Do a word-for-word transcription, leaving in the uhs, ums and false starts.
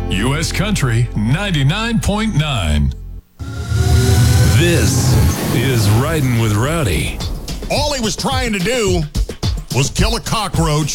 U S Country ninety-nine point nine. This is Riding with Rowdy. All he was trying to do was kill a cockroach